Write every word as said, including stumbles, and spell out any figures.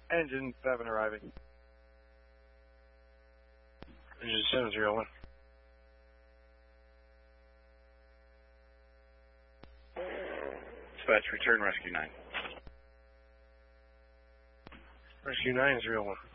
Engine seven arriving. Engine seven zero one. Dispatch, return rescue nine. Rescue nine zero one.